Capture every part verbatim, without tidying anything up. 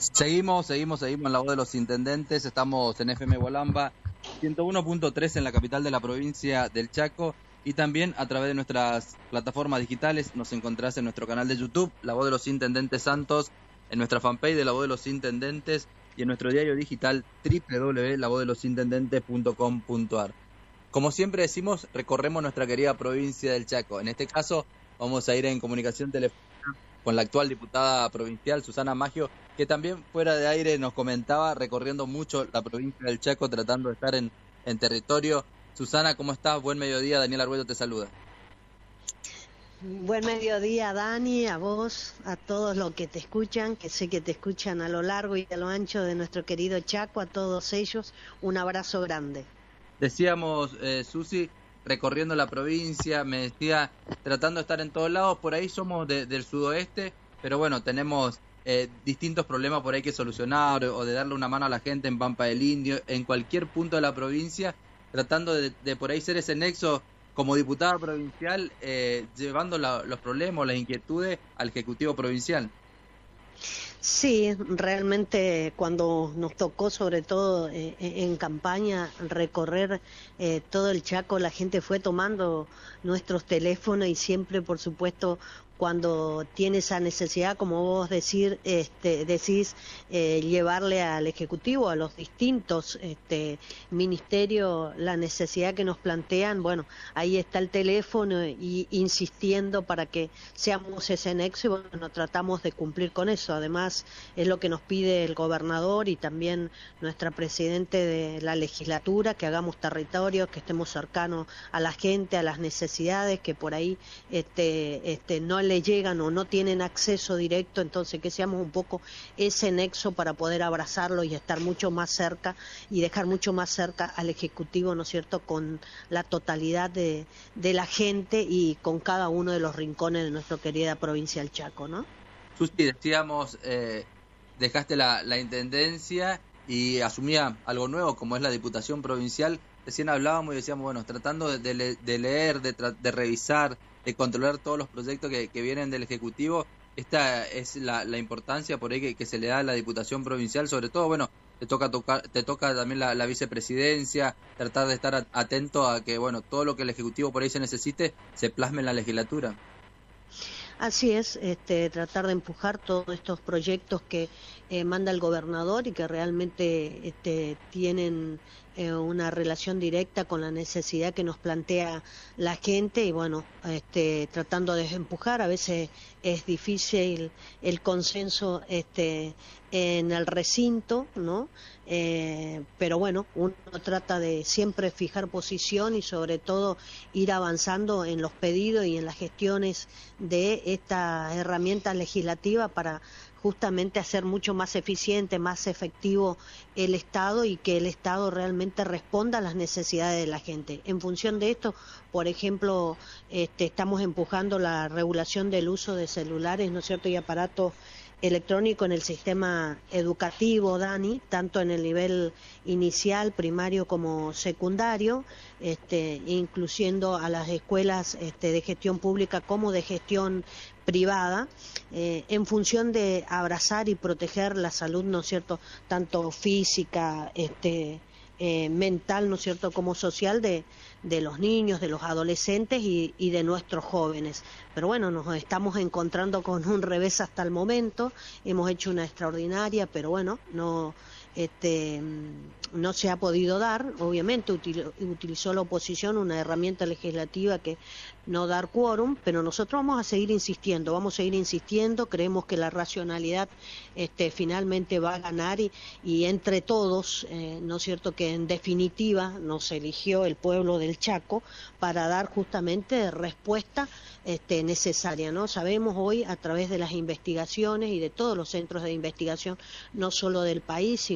Seguimos, seguimos, seguimos en La Voz de los Intendentes. Estamos en F M Gualamba ciento uno punto tres en la capital de la provincia del Chaco, y también a través de nuestras plataformas digitales. Nos encontrás en nuestro canal de YouTube, La Voz de los Intendentes Santos, en nuestra fanpage de La Voz de los Intendentes y en nuestro diario digital doble u doble u doble u punto la voz de los intendentes punto com punto a r. Como siempre decimos, recorremos nuestra querida provincia del Chaco. En este caso vamos a ir en comunicación telefónica con la actual diputada provincial, Susana Maggio, que también fuera de aire nos comentaba, recorriendo mucho la provincia del Chaco, tratando de estar en, en territorio. Susana, ¿cómo estás? Buen mediodía, Daniel Arguello te saluda. Buen mediodía, Dani, a vos, a todos los que te escuchan, que sé que te escuchan a lo largo y a lo ancho de nuestro querido Chaco, a todos ellos, un abrazo grande. Decíamos, eh, Susi, recorriendo la provincia, me decía, tratando de estar en todos lados. Por ahí somos de, del sudoeste, pero bueno, tenemos eh, distintos problemas por ahí que solucionar, o de darle una mano a la gente en Pampa del Indio, en cualquier punto de la provincia, tratando de, de por ahí ser ese nexo como diputada provincial, eh, llevando la, los problemas, las inquietudes al Ejecutivo Provincial. Sí, realmente cuando nos tocó, sobre todo eh, en campaña, recorrer eh, todo el Chaco, la gente fue tomando nuestros teléfonos y siempre, por supuesto, cuando tiene esa necesidad, como vos decir, este, decís, eh, llevarle al Ejecutivo, a los distintos este, ministerios, la necesidad que nos plantean, bueno, ahí está el teléfono y insistiendo para que seamos ese nexo, y bueno, tratamos de cumplir con eso. Además, es lo que nos pide el gobernador y también nuestra presidente de la legislatura, que hagamos territorios, que estemos cercanos a la gente, a las necesidades, que por ahí este, este, no le llegan o no tienen acceso directo, entonces que seamos un poco ese nexo para poder abrazarlo y estar mucho más cerca y dejar mucho más cerca al Ejecutivo, ¿no es cierto?, con la totalidad de, de la gente y con cada uno de los rincones de nuestra querida provincia del Chaco, ¿no? Susi, decíamos, eh, dejaste la, la intendencia y asumía algo nuevo como es la Diputación Provincial. Recién hablábamos y decíamos, bueno, tratando de, de, de leer, de, de revisar, de controlar todos los proyectos que, que vienen del Ejecutivo. Esta es la, la importancia por ahí que, que se le da a la Diputación Provincial, sobre todo, bueno, te toca tocar, te toca también la, la vicepresidencia, tratar de estar atento a que, bueno, todo lo que el Ejecutivo por ahí se necesite se plasme en la legislatura. Así es, este, tratar de empujar todos estos proyectos que eh, manda el gobernador y que realmente este, tienen eh, una relación directa con la necesidad que nos plantea la gente, y bueno, este, tratando de empujar. A veces es difícil el consenso este, en el recinto, ¿no? Eh, pero bueno, uno trata de siempre fijar posición y sobre todo ir avanzando en los pedidos y en las gestiones de esta herramienta legislativa para justamente hacer mucho más eficiente, más efectivo el Estado, y que el Estado realmente responda a las necesidades de la gente. En función de esto, por ejemplo, este, estamos empujando la regulación del uso de celulares, ¿no es cierto?, y aparatos electrónico en el sistema educativo, Dani, tanto en el nivel inicial, primario como secundario, este, incluyendo a las escuelas este, de gestión pública como de gestión privada, eh, en función de abrazar y proteger la salud, ¿no es cierto?, tanto física, este, eh, mental, ¿no es cierto?, como social de, de los niños, de los adolescentes y, y de nuestros jóvenes. Pero bueno, nos estamos encontrando con un revés hasta el momento. Hemos hecho una extraordinaria, pero bueno, no este no se ha podido dar. Obviamente util, utilizó la oposición una herramienta legislativa que no dar quórum, pero nosotros vamos a seguir insistiendo, vamos a seguir insistiendo. Creemos que la racionalidad este, finalmente va a ganar y, y entre todos, eh, ¿no es cierto?, que en definitiva nos eligió el pueblo del Chaco para dar justamente respuesta este, necesaria, ¿no? Sabemos hoy, a través de las investigaciones y de todos los centros de investigación, no solo del país, sino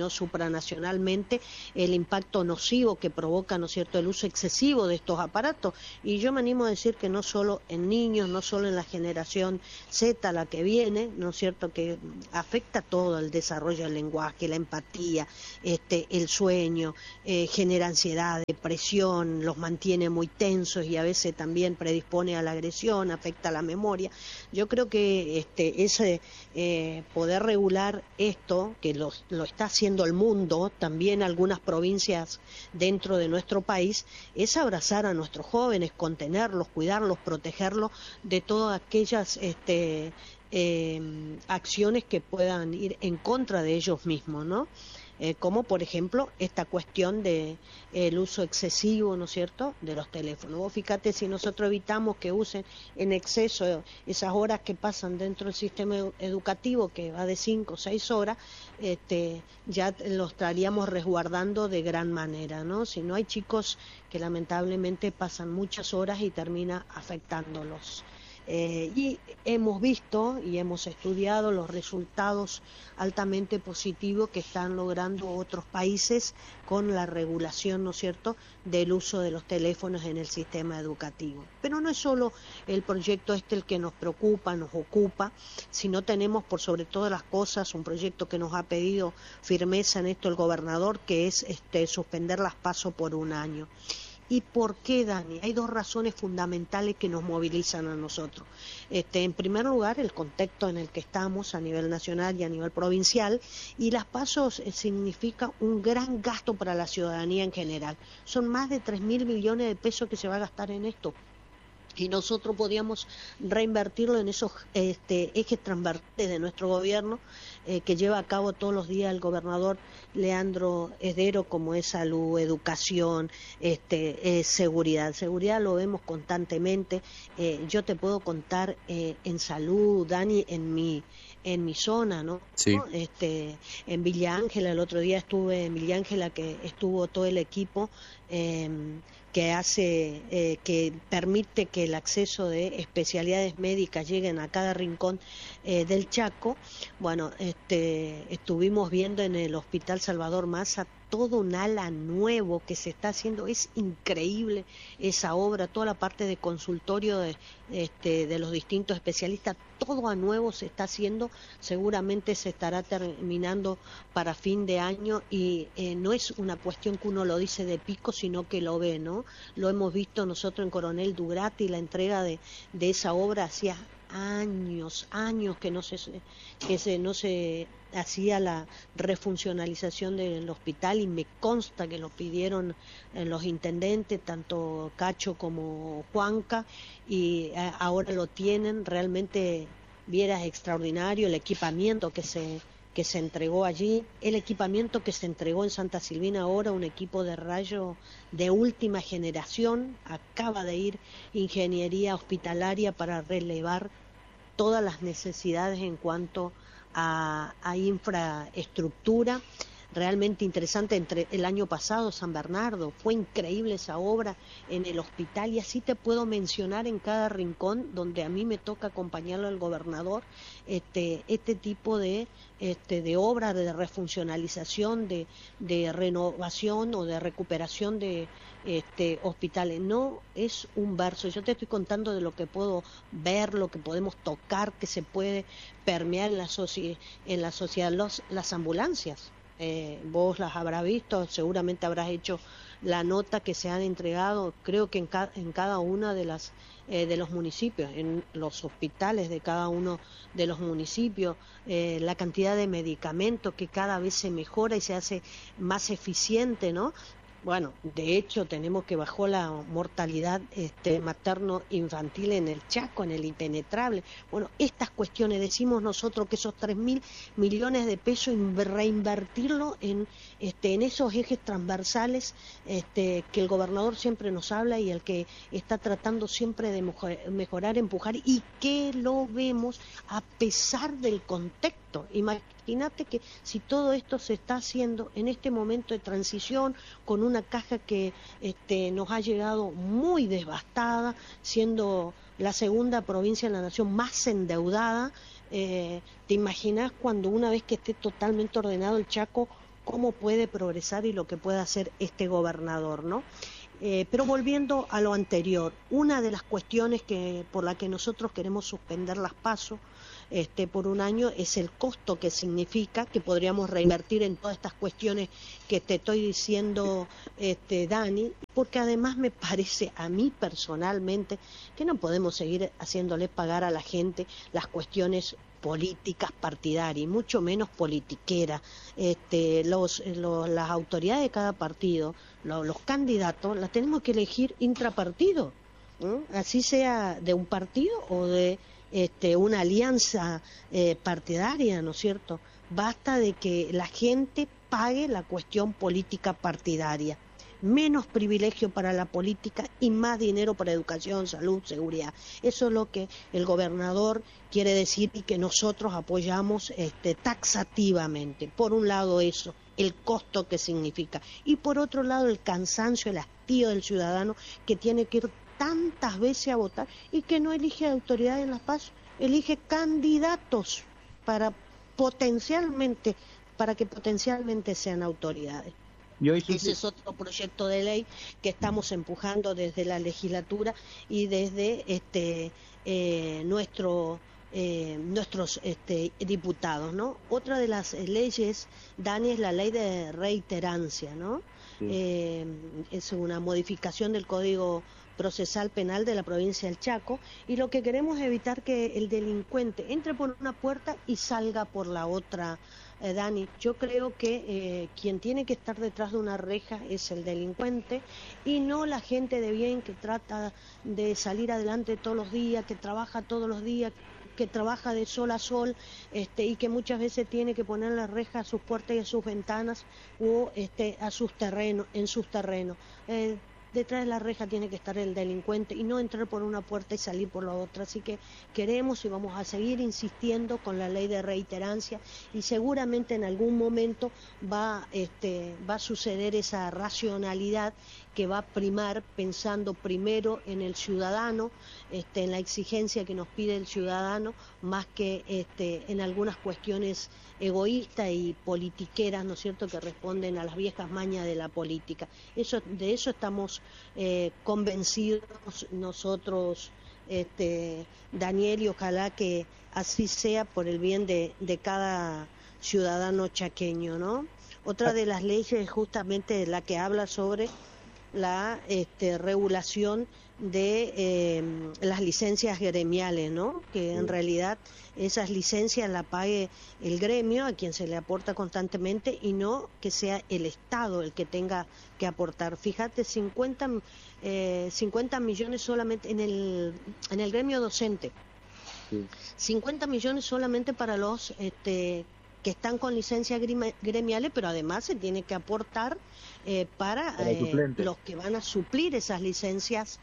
sino supranacionalmente, el impacto nocivo que provoca, ¿no es cierto?, el uso excesivo de estos aparatos. Y yo me animo a decir que no solo en niños, no solo en la generación Z, la que viene, ¿no es cierto?, que afecta todo el desarrollo del lenguaje, la empatía, este, el sueño, eh, genera ansiedad, depresión, los mantiene muy tensos y a veces también predispone a la agresión, afecta a la memoria. Yo creo que este, ese eh, poder regular esto, que lo, lo está haciendo el mundo, también algunas provincias dentro de nuestro país, es abrazar a nuestros jóvenes, contenerlos, cuidarlos, protegerlos de todas aquellas este, eh, acciones que puedan ir en contra de ellos mismos, ¿no? Eh, como por ejemplo esta cuestión de el uso excesivo, ¿no es cierto?, de los teléfonos. Vos fíjate, si nosotros evitamos que usen en exceso esas horas que pasan dentro del sistema educativo, que va de cinco o seis horas, este, ya los estaríamos resguardando de gran manera, ¿no? Si no, hay chicos que lamentablemente pasan muchas horas y termina afectándolos. Eh, y hemos visto y hemos estudiado los resultados altamente positivos que están logrando otros países con la regulación, ¿no es cierto?, del uso de los teléfonos en el sistema educativo. Pero no es solo el proyecto este el que nos preocupa, nos ocupa, sino tenemos por sobre todas las cosas un proyecto que nos ha pedido firmeza en esto el gobernador, que es este, suspender las PASO por un año. ¿Y por qué, Dani? Hay dos razones fundamentales que nos movilizan a nosotros. Este, en primer lugar, el contexto en el que estamos a nivel nacional y a nivel provincial, y las PASO significa un gran gasto para la ciudadanía en general. Son más de tres mil millones de pesos que se va a gastar en esto. Y nosotros podíamos reinvertirlo en esos este, ejes transversales de nuestro gobierno, eh, que lleva a cabo todos los días el gobernador Leandro Esdero, como es salud, educación, este, eh, seguridad. Seguridad lo vemos constantemente. Eh, yo te puedo contar eh, en salud, Dani, en mi en mi zona, ¿no? Sí. Este, en Villa Ángela, el otro día estuve en Villa Ángela, que estuvo todo el equipo eh, que hace, eh, que permite que el acceso de especialidades médicas lleguen a cada rincón eh, del Chaco. Bueno, este, estuvimos viendo en el Hospital Salvador Massa todo un ala nuevo que se está haciendo. Es increíble esa obra, toda la parte de consultorio de, este, de los distintos especialistas, todo a nuevo se está haciendo, seguramente se estará terminando para fin de año y eh, no es una cuestión que uno lo dice de pico, sino que lo ve, ¿no? Lo hemos visto nosotros en Coronel Dugrati, la entrega de, de esa obra hacía años, años que no se, que se, no se hacía la refuncionalización del hospital, y me consta que lo pidieron eh, los intendentes, tanto Cacho como Juanca, y eh, ahora lo tienen. Realmente vieras extraordinario el equipamiento que se que se entregó allí, el equipamiento que se entregó en Santa Silvina ahora, un equipo de rayo de última generación. Acaba de ir Ingeniería Hospitalaria para relevar todas las necesidades en cuanto a, a infraestructura. Realmente interesante. Entre el año pasado, San Bernardo, fue increíble esa obra en el hospital, y así te puedo mencionar en cada rincón donde a mí me toca acompañarlo al gobernador, este, este tipo de, este, de obras de refuncionalización, de, de renovación o de recuperación de este, hospitales. No es un verso, yo te estoy contando de lo que puedo ver, lo que podemos tocar, que se puede permear en la, soci en la sociedad. Los, las ambulancias. Eh, vos las habrás visto, seguramente habrás hecho la nota que se han entregado, creo que en, ca en cada una de las eh, de los municipios, en los hospitales de cada uno de los municipios, eh, la cantidad de medicamentos que cada vez se mejora y se hace más eficiente, ¿no? Bueno, de hecho tenemos que bajó la mortalidad este, materno-infantil en el Chaco, en el Impenetrable. Bueno, estas cuestiones, decimos nosotros que esos tres mil millones de pesos, reinvertirlo en, este, en esos ejes transversales este, que el gobernador siempre nos habla y el que está tratando siempre de mejorar, empujar, y que lo vemos a pesar del contexto. Imagínate que si todo esto se está haciendo en este momento de transición, con una caja que este, nos ha llegado muy devastada, siendo la segunda provincia de la nación más endeudada, eh, ¿te imaginas cuando una vez que esté totalmente ordenado el Chaco, cómo puede progresar y lo que puede hacer este gobernador, ¿no? Eh, pero volviendo a lo anterior, una de las cuestiones que por la que nosotros queremos suspender las PASO este, por un año es el costo que significa que podríamos reinvertir en todas estas cuestiones que te estoy diciendo, este, Dani, porque además me parece a mí personalmente que no podemos seguir haciéndole pagar a la gente las cuestiones políticas partidarias, y mucho menos politiqueras. Este, los, los, las autoridades de cada partido, los, los candidatos, las tenemos que elegir intrapartido, ¿eh? Así sea de un partido o de este, una alianza eh, partidaria, ¿no es cierto? Basta de que la gente pague la cuestión política partidaria. Menos privilegio para la política y más dinero para educación, salud, seguridad. Eso es lo que el gobernador quiere decir y que nosotros apoyamos este, taxativamente. Por un lado eso, el costo que significa, y por otro lado el cansancio, el hastío del ciudadano que tiene que ir tantas veces a votar y que no elige autoridades en las PASO, elige candidatos para potencialmente, para que potencialmente sean autoridades. Y hoy sí, ese es otro proyecto de ley que estamos empujando desde la legislatura y desde este eh, nuestro eh, nuestros este, diputados, ¿no? Otra de las leyes, Dani, es la ley de reiterancia, ¿no? Sí. Eh, es una modificación del Código Procesal Penal de la provincia del Chaco, y lo que queremos es evitar que el delincuente entre por una puerta y salga por la otra. Eh, Dani, yo creo que eh, quien tiene que estar detrás de una reja es el delincuente y no la gente de bien que trata de salir adelante todos los días, que trabaja todos los días, que trabaja de sol a sol, este, y que muchas veces tiene que poner la reja a sus puertas y a sus ventanas o este, a sus terrenos, en sus terrenos. Eh, Detrás de la reja tiene que estar el delincuente y no entrar por una puerta y salir por la otra. Así que queremos y vamos a seguir insistiendo con la ley de reiterancia, y seguramente en algún momento va, este, va a suceder esa racionalidad que va a primar, pensando primero en el ciudadano, este, en la exigencia que nos pide el ciudadano, más que este, en algunas cuestiones egoístas y politiqueras, ¿no es cierto?, que responden a las viejas mañas de la política. Eso, de eso estamos eh, convencidos nosotros, este, Daniel, y ojalá que así sea por el bien de, de cada ciudadano chaqueño, ¿no? Otra de las leyes es justamente la que habla sobre la este, regulación de eh, las licencias gremiales, ¿no? Que en realidad esas licencias la pague el gremio a quien se le aporta constantemente y no que sea el Estado el que tenga que aportar. Fíjate, cincuenta, eh, cincuenta millones solamente en el en el gremio docente, sí. cincuenta millones solamente para los este, que están con licencias gremiales, pero además se tiene que aportar eh, para, para eh, los que van a suplir esas licencias,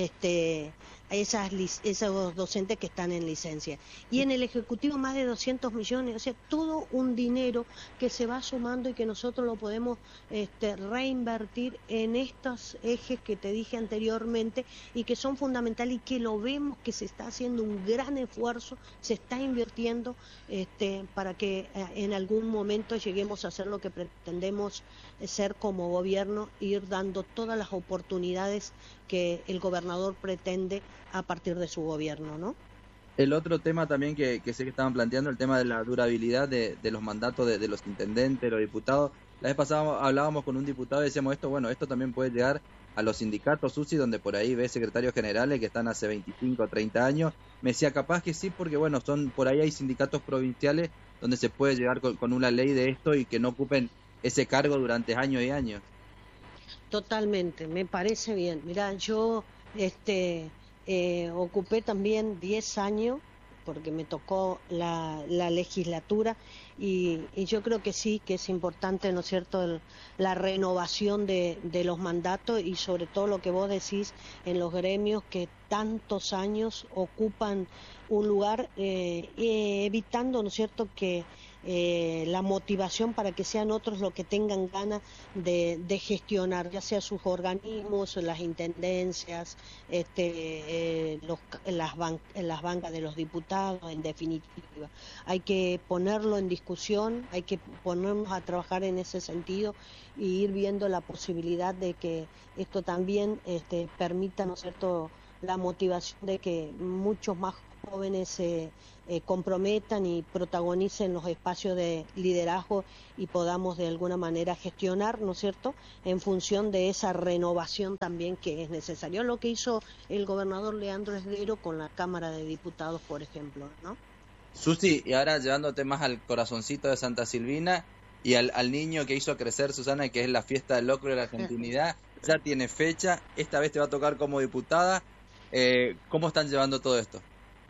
este, esas esos docentes que están en licencia. Y en el Ejecutivo más de doscientos millones, o sea, todo un dinero que se va sumando y que nosotros lo podemos este, reinvertir en estos ejes que te dije anteriormente y que son fundamentales y que lo vemos que se está haciendo un gran esfuerzo, se está invirtiendo este, para que eh, en algún momento lleguemos a hacer lo que pretendemos ser como gobierno, ir dando todas las oportunidades que el gobernador pretende a partir de su gobierno, ¿no? El otro tema también que, que sé que estaban planteando, el tema de la durabilidad de, de los mandatos de, de los intendentes, los diputados. La vez pasada hablábamos con un diputado y decíamos esto, bueno, esto también puede llegar a los sindicatos U C I, donde por ahí ves secretarios generales que están hace veinticinco o treinta años. Me decía, capaz que sí, porque bueno, son por ahí hay sindicatos provinciales donde se puede llegar con, con una ley de esto y que no ocupen ese cargo durante años y años. Totalmente, me parece bien. Mirá, yo este eh, ocupé también diez años, porque me tocó la, la legislatura, y, y yo creo que sí, que es importante, ¿no es cierto?, el, la renovación de, de los mandatos y sobre todo lo que vos decís en los gremios, que tantos años ocupan un lugar eh, eh, evitando, ¿no es cierto?, que eh, la motivación para que sean otros los que tengan ganas de, de gestionar, ya sea sus organismos, las intendencias, este, eh, los, las, ban las bancas de los diputados, en definitiva. Hay que ponerlo en discusión, hay que ponernos a trabajar en ese sentido y ir viendo la posibilidad de que esto también este, permita, ¿no es cierto?, la motivación de que muchos más jóvenes se eh, eh, comprometan y protagonicen los espacios de liderazgo y podamos de alguna manera gestionar, ¿no es cierto?, en función de esa renovación también que es necesario. Lo que hizo el gobernador Leandro Esguero con la Cámara de Diputados, por ejemplo, ¿no? Susi, y ahora llevándote más al corazoncito de Santa Silvina y al, al niño que hizo crecer Susana, que es la fiesta del locro de la argentinidad, ya tiene fecha, esta vez te va a tocar como diputada. Eh, ¿Cómo están llevando todo esto?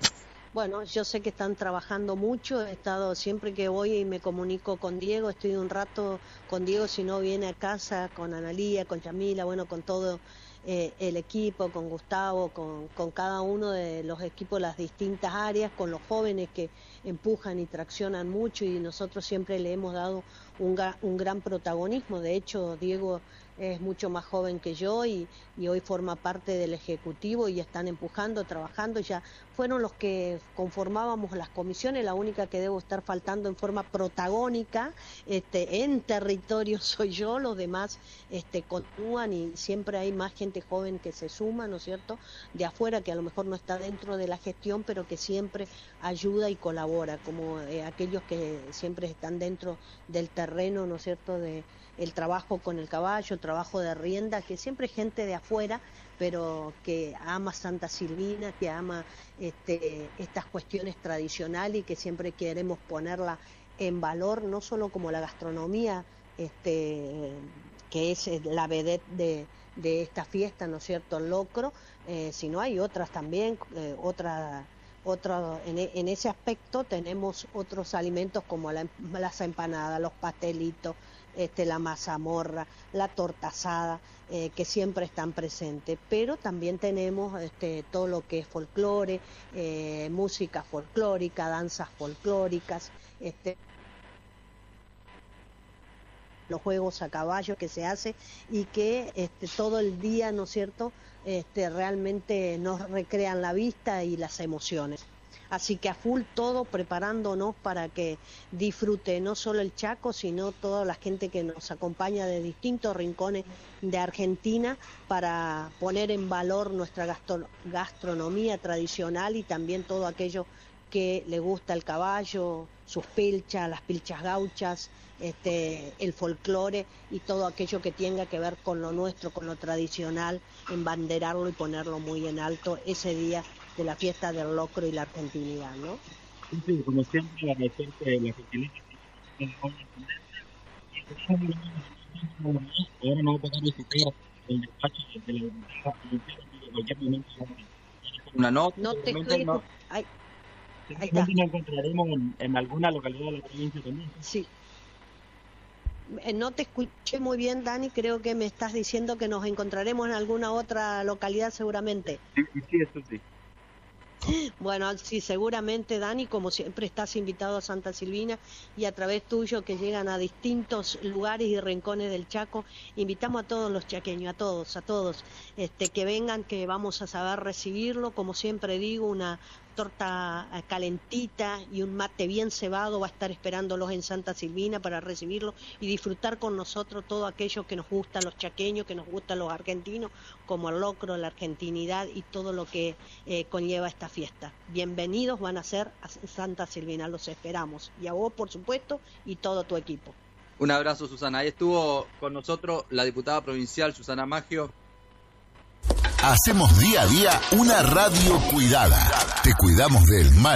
Bueno, yo sé que están trabajando mucho, he estado siempre que voy y me comunico con Diego, estoy un rato con Diego, si no viene a casa, con Analía, con Yamila, bueno, con todo eh, el equipo, con Gustavo, con, con cada uno de los equipos, las distintas áreas, con los jóvenes que empujan y traccionan mucho y nosotros siempre le hemos dado un, un gran protagonismo. De hecho, Diego es mucho más joven que yo y, y hoy forma parte del Ejecutivo y están empujando, trabajando. Ya fueron los que conformábamos las comisiones, la única que debo estar faltando en forma protagónica este, en territorio soy yo, los demás este, continúan y siempre hay más gente joven que se suma, ¿no es cierto?, de afuera, que a lo mejor no está dentro de la gestión, pero que siempre ayuda y colabora, como eh, aquellos que siempre están dentro del terreno, ¿no es cierto?, de el trabajo con el caballo, el trabajo de rienda, que siempre es gente de afuera, pero que ama Santa Silvina, que ama este, estas cuestiones tradicionales y que siempre queremos ponerla en valor, no solo como la gastronomía, este, que es la vedette de, de esta fiesta, ¿no es cierto?, el locro, eh, sino hay otras también, eh, otras... Otro, en, en ese aspecto tenemos otros alimentos como la, las empanadas, los pastelitos, este, la mazamorra, la torta asada, eh, que siempre están presentes, pero también tenemos este, todo lo que es folclore, eh, música folclórica, danzas folclóricas, este, los juegos a caballo que se hace y que este, todo el día, ¿no es cierto?, este, realmente nos recrean la vista y las emociones. Así que a full todo preparándonos para que disfrute no solo el Chaco, sino toda la gente que nos acompaña de distintos rincones de Argentina para poner en valor nuestra gastro gastronomía tradicional y también todo aquello que le gusta el caballo, sus pilchas, las pilchas gauchas, este, el folclore y todo aquello que tenga que ver con lo nuestro, con lo tradicional, embanderarlo y ponerlo muy en alto ese día de la fiesta del locro y la argentinidad, ¿no? Sí, como siempre, agradecerte la gentileza que ahora no va a tocar visitar el despacho de la diputada en cualquier momento. Una nota. No te estoy... No. Ay, ahí está. Nos encontraremos en, en alguna localidad de la provincia también. Sí. No te escuché muy bien, Dani, creo que me estás diciendo que nos encontraremos en alguna otra localidad seguramente. Sí, sí, eso sí. Bueno, sí, seguramente, Dani, como siempre estás invitado a Santa Silvina y a través tuyo que llegan a distintos lugares y rincones del Chaco, invitamos a todos los chaqueños, a todos, a todos, este, que vengan, que vamos a saber recibirlo, como siempre digo, una torta calentita y un mate bien cebado va a estar esperándolos en Santa Silvina para recibirlos y disfrutar con nosotros todo aquello que nos gusta los chaqueños, que nos gusta los argentinos, como el locro, la argentinidad y todo lo que eh, conlleva esta fiesta. Bienvenidos van a ser a Santa Silvina, los esperamos. Y a vos, por supuesto, y todo tu equipo. Un abrazo, Susana. Ahí estuvo con nosotros la diputada provincial, Susana Maggio. Hacemos día a día una radio cuidada. Te cuidamos del mal